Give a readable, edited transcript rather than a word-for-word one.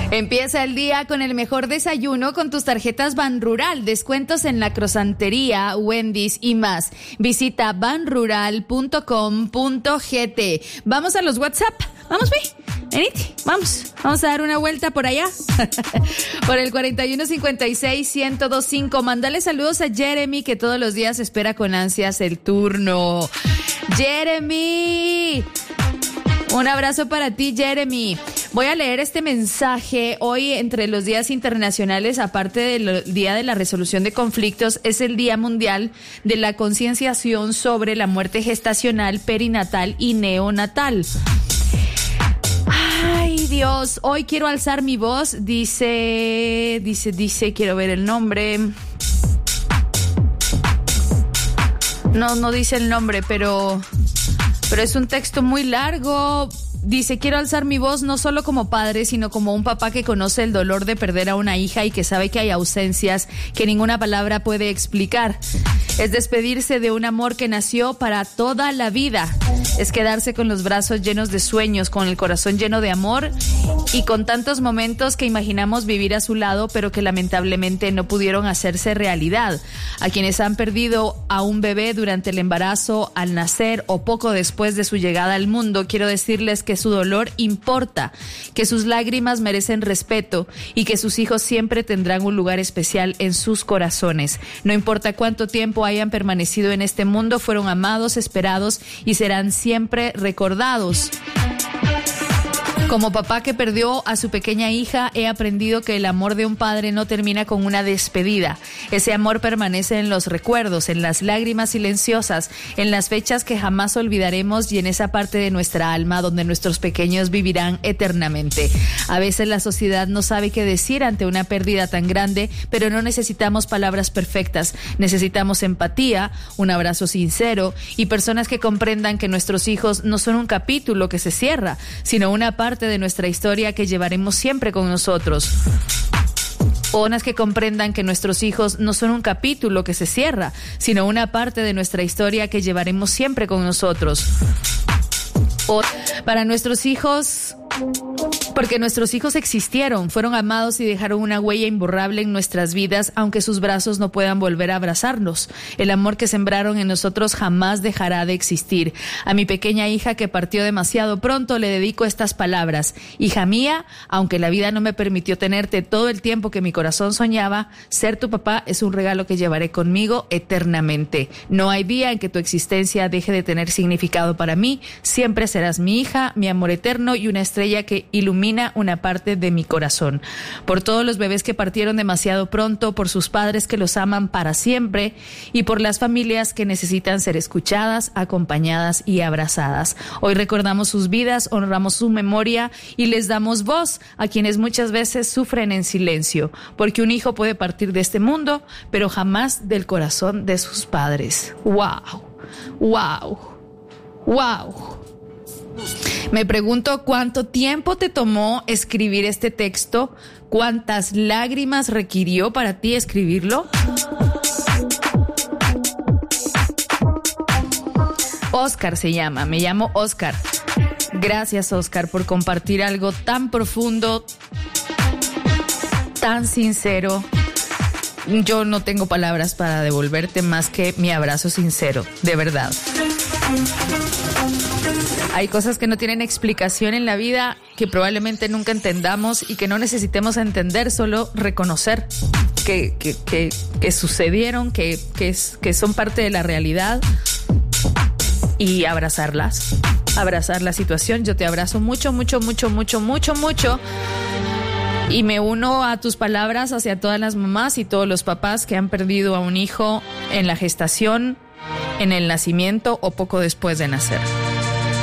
Empieza el día con el mejor desayuno con tus tarjetas Banrural. Descuentos en la croissantería, Wendy's y más. Visita banrural.com.gt. Vamos a los WhatsApp. Vamos, venite, vamos a dar una vuelta por allá. Por el 4156-1025. Mándale saludos a Jeremy, que todos los días espera con ansias el turno. Jeremy, un abrazo para ti, Jeremy. Voy a leer este mensaje. Hoy, entre los días internacionales, aparte del Día de la Resolución de Conflictos, es el Día Mundial de la Concienciación sobre la Muerte Gestacional, Perinatal y Neonatal. Ay, Dios, hoy quiero alzar mi voz, dice, quiero ver el nombre. No dice el nombre, pero es un texto muy largo. Dice, quiero alzar mi voz no solo como padre, sino como un papá que conoce el dolor de perder a una hija y que sabe que hay ausencias que ninguna palabra puede explicar. Es despedirse de un amor que nació para toda la vida. Es quedarse con los brazos llenos de sueños, con el corazón lleno de amor y con tantos momentos que imaginamos vivir a su lado, pero que lamentablemente no pudieron hacerse realidad. A quienes han perdido a un bebé durante el embarazo, al nacer o poco después de su llegada al mundo, quiero decirles que su dolor importa, que sus lágrimas merecen respeto y que sus hijos siempre tendrán un lugar especial en sus corazones. No importa cuánto tiempo hayan permanecido en este mundo, fueron amados, esperados y serán siempre recordados. Como papá que perdió a su pequeña hija, he aprendido que el amor de un padre no termina con una despedida. Ese amor permanece en los recuerdos, en las lágrimas silenciosas, en las fechas que jamás olvidaremos y en esa parte de nuestra alma donde nuestros pequeños vivirán eternamente. A veces la sociedad no sabe qué decir ante una pérdida tan grande, pero no necesitamos palabras perfectas. Necesitamos empatía, un abrazo sincero y personas que comprendan que nuestros hijos no son un capítulo que se cierra, sino una parte de nuestra historia que llevaremos siempre con nosotros. Personas que comprendan que nuestros hijos no son un capítulo que se cierra, sino una parte de nuestra historia que llevaremos siempre con nosotros. Para nuestros hijos, porque nuestros hijos existieron, fueron amados y dejaron una huella imborrable en nuestras vidas, aunque sus brazos no puedan volver a abrazarnos. El amor que sembraron en nosotros jamás dejará de existir. A mi pequeña hija que partió demasiado pronto le dedico estas palabras. Hija mía, aunque la vida no me permitió tenerte todo el tiempo que mi corazón soñaba, ser tu papá es un regalo que llevaré conmigo eternamente. No hay día en que tu existencia deje de tener significado para mí. Siempre serás mi hija, mi amor eterno y una estrella que ilumina una parte de mi corazón. Por todos los bebés que partieron demasiado pronto, por sus padres que los aman para siempre y por las familias que necesitan ser escuchadas, acompañadas y abrazadas. Hoy recordamos sus vidas, honramos su memoria y les damos voz a quienes muchas veces sufren en silencio, porque un hijo puede partir de este mundo, pero jamás del corazón de sus padres. ¡Wow! ¡Wow! ¡Wow! Me pregunto cuánto tiempo te tomó escribir este texto, cuántas lágrimas requirió para ti escribirlo. Oscar se llama, me llamo Oscar. Gracias, Oscar, por compartir algo tan profundo, tan sincero. Yo no tengo palabras para devolverte más que mi abrazo sincero, de verdad. Hay cosas que no tienen explicación en la vida, que probablemente nunca entendamos y que no necesitemos entender, solo reconocer que sucedieron, que son parte de la realidad y abrazar la situación. Yo te abrazo mucho, mucho, mucho, mucho, mucho, mucho. Y me uno a tus palabras hacia todas las mamás y todos los papás que han perdido a un hijo en la gestación, en el nacimiento o poco después de nacer.